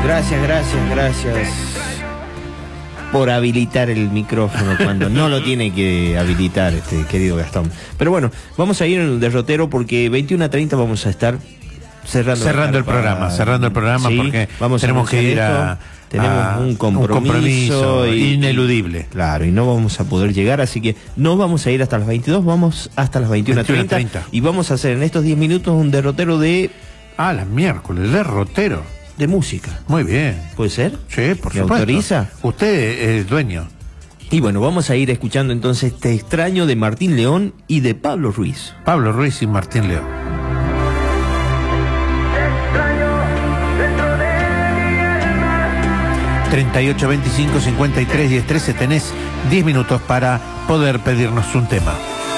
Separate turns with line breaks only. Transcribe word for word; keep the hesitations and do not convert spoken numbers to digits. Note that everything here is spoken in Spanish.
Gracias, gracias, gracias por habilitar el micrófono cuando no lo tiene que habilitar, este querido Gastón. Pero bueno, vamos a ir en el derrotero porque veintiuno a treinta vamos a estar cerrando,
cerrando el programa, cerrando el programa sí, porque vamos tenemos que ir a,
tenemos
a
un compromiso,
un compromiso
y,
ineludible.
Claro, y no vamos a poder llegar, así que no vamos a ir hasta las veintidós, vamos hasta las veintiuno a treinta y vamos a hacer en estos diez minutos un derrotero de...
Ah, las miércoles, derrotero.
De música.
Muy bien.
¿Puede ser?
Sí, por
¿Me
supuesto.
autoriza?
Usted es dueño.
Y bueno, vamos a ir escuchando entonces este extraño de Martín León y de Pablo Ruiz.
Pablo Ruiz y Martín León. treinta y ocho, veinticinco, cincuenta y tres, diez, trece, tenés diez minutos para poder pedirnos un tema.